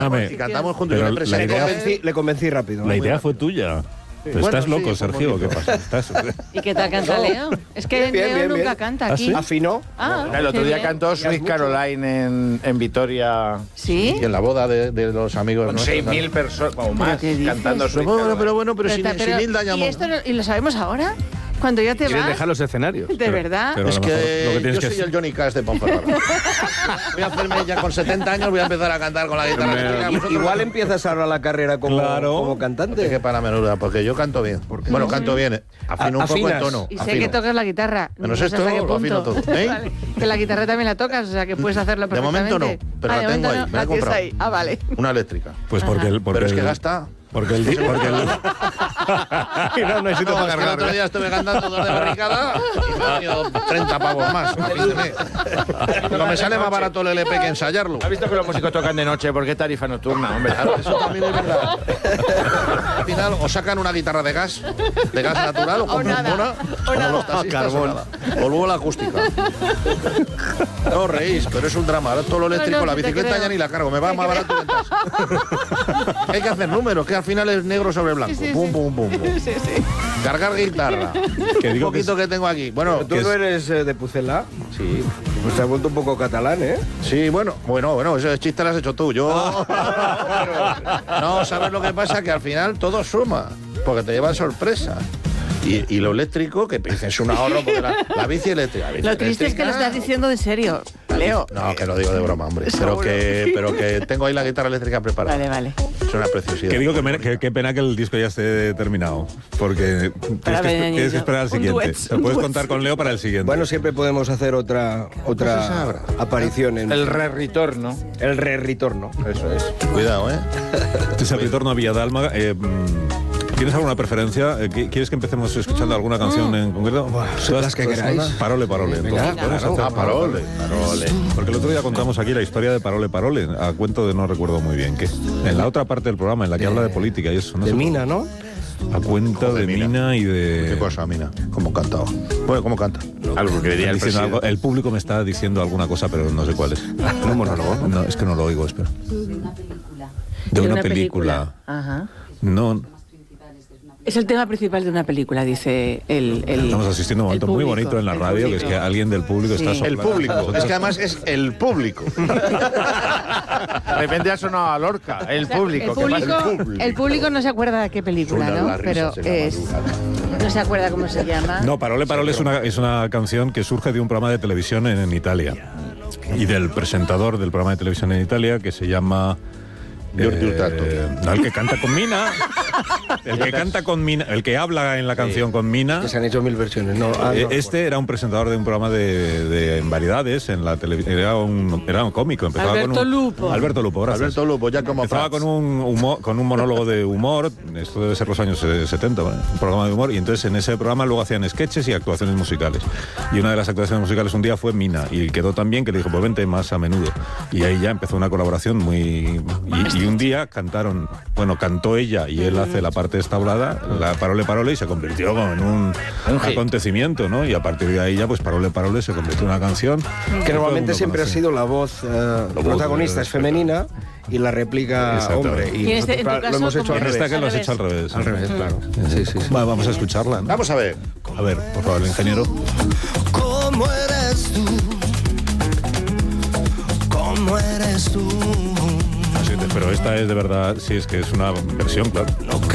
Y cantamos juntos. Yo Le convencí rápido. La idea fue tuya. Pero estás loco, Sergio, ¿qué pasa? ¿Y qué tal canta Leo? Es que Leo nunca canta aquí. ¿Sí? ¿Afinó? El otro día cantó Sweet Caroline en Vitoria. ¿Sí? Y en la boda de los amigos. Con 6.000 personas o más cantando Sweet Pero Caroline. pero sin Hilda ya... ¿Y esto y lo sabemos ahora? Cuando ya te ¿Quieren vas. dejar los escenarios? ¿De verdad? Pero Es a lo mejor que lo que tienes yo que soy el Johnny Cash de Ponferrada. Voy a hacerme ya con 70 años, voy a empezar a cantar con la guitarra eléctrica. Igual empiezas ahora la carrera como Es que cantante. para menuda, porque yo canto bien. Bueno, canto bien. Afino un poco el tono. Y sé que tocas la guitarra. Menos No sé esto, hasta qué lo afino punto. todo. ¿Eh? Vale. Que la guitarra también la tocas, o sea que puedes hacerlo De perfectamente. momento no, pero la de tengo momento ahí, no, me la he la tienes comprado. ahí. Ah, vale. Una eléctrica. Pues porque Pero es que gasta... Porque el... No hay sitio para Es que el cargar. otro día estuve cantando 2 de barricada y me han venido 30 pavos más. No me sale más barato el LP que ensayarlo. ¿Has visto que los músicos tocan de noche? ¿Por qué tarifa nocturna, hombre? Claro, eso también es verdad. Al final o sacan una guitarra de gas natural, o con bombona, como los taxistas, o nada. O luego la acústica. No os reís, pero es un drama. Ahora todo lo eléctrico, No, la te bicicleta creo. ya ni la cargo, me va más barato que el taxi. Hay que hacer números, que al final es negro sobre blanco. Sí, sí, Pum, sí. pum, pum, pum. Sí, sí. Cargar guitarra. Que Un digo poquito que tengo aquí. Bueno, ¿Tú no eres de Pucela? Sí. Pues te has vuelto un poco catalán, ¿eh? sí, bueno, ese chiste lo has hecho tú. Yo. No, ¿sabes lo que pasa? Que al final todo suma, porque te llevan sorpresa. Y lo eléctrico, que es un ahorro, porque la bici eléctrica. Lo triste es que lo estás diciendo de serio, Leo. No, que lo digo de broma, hombre. Pero que tengo ahí la guitarra eléctrica preparada. Vale. Es una preciosidad. Que digo que qué pena que el disco ya esté terminado. Porque tienes que esperar al Un siguiente. duet, Te un puedes duet. contar con Leo para el siguiente. Bueno, siempre podemos hacer otra aparición en El re-retorno. el re-retorno. Eso es. Cuidado, ¿eh? Este es el retorno a Villadalma. ¿Tienes alguna preferencia? ¿Quieres que empecemos escuchando alguna canción en concreto? las que queráis. Parole. Venga, Entonces, podemos claro. hacer Parole. Porque el otro día contamos aquí la historia de Parole, a cuento de no recuerdo muy bien qué. En la otra parte del programa, en la que habla de política y eso. No De sé, Mina, ¿no? A cuenta de Mina y de... ¿Qué cosa, Mina? ¿Cómo cantaba? Bueno, ¿cómo canta? Algo que diría el Diciendo presidente. algo- el público me está diciendo alguna cosa, pero no sé cuál es. ¿Un monólogo? No, es que no lo oigo, espera. De una película. Ajá. No, Es el tema principal de una película, dice el estamos asistiendo a un momento muy público, bonito en la el radio, que es público. que alguien del público Sí. está El soplando. público. Es que además es el público. De repente ha sonado a Lorca. El público. ¿qué pasa? El público no se acuerda de qué película, Suena ¿no? la risa, Pero se llama es... madrugada. No se acuerda cómo se llama. No, Parole es una canción que surge de un programa de televisión en Italia y del presentador del programa de televisión en Italia que se llama... Giorgio Hurtado. No, el que canta con Mina. El que canta con Mina, el que habla en la canción con Mina. Que se han hecho 1000 versiones. No, no Este era un presentador de un programa de variedades en la televisión. Era un cómico. Empezaba Alberto con un, Lupo. Alberto Lupo, gracias. Alberto Lupo, ya como Empezaba Prats. con un monólogo de humor, esto debe ser los años 70, ¿vale? Un programa de humor, y entonces en ese programa luego hacían sketches y actuaciones musicales. Y una de las actuaciones musicales un día fue Mina, y quedó tan bien que le dijo, pues vente más a menudo. Y ahí ya empezó una colaboración muy... Y un día cantó ella y él hace la parte esta hablada, la Parole, y se convirtió como en un acontecimiento, ¿no? Y a partir de ahí ya, pues Parole se convirtió en una canción Que normalmente siempre ha sido la voz protagonista es femenina y la réplica Exactamente. hombre. Y Y en este- en tu nosotros caso, lo hemos hecho ¿cómo al En esta revés. que lo has Al hecho al revés. Al revés, claro. Sí, sí, sí. Va, vamos a escucharla, ¿no? Vamos a ver. A ver, por favor, el ingeniero. ¿Cómo eres tú? ¿Cómo eres tú? Así es, pero esta es de verdad, sí, es que es una versión, claro.